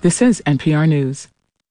This is NPR News.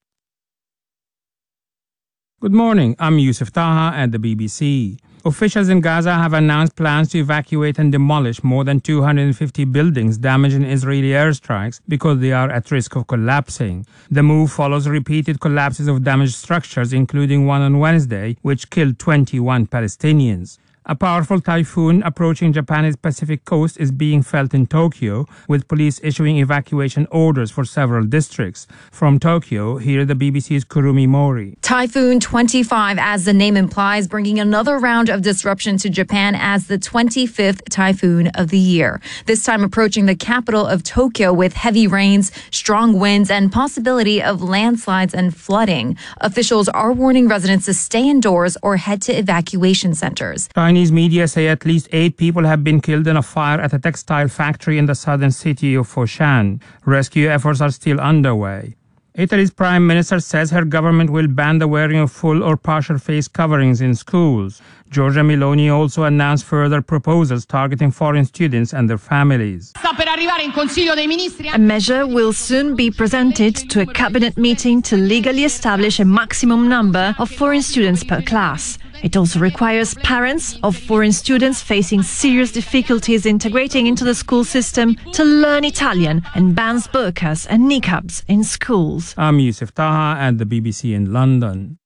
Good morning, I'm Yusuf Taha at the BBC. Officials in Gaza have announced plans to evacuate and demolish more than 250 buildings damaged in Israeli airstrikes because they are at risk of collapsing. The move follows repeated collapses of damaged structures, including one on Wednesday, which killed 21 Palestinians. A powerful typhoon approaching Japan's Pacific coast is being felt in Tokyo, with police issuing evacuation orders for several districts. From Tokyo, here the BBC's Kurumi Mori. Typhoon 25, as the name implies, bringing another round of disruption to Japan as the 25th typhoon of the year. This time approaching the capital of Tokyo with heavy rains, strong winds, and possibility of landslides and flooding. Officials are warning residents to stay indoors or head to evacuation centers. Chinese media say at least 8 people have been killed in a fire at a textile factory in the southern city of Foshan. Rescue efforts are still underway. Italy's prime minister says her government will ban the wearing of full or partial face coverings in schools. Giorgia Meloni also announced further proposals targeting foreign students and their families. A measure will soon be presented to a cabinet meeting to legally establish a maximum number of foreign students per class. It also requires parents of foreign students facing serious difficulties integrating into the school system to learn Italian and bans burqas and niqabs in schools. I'm Yusuf Taha at the BBC in London.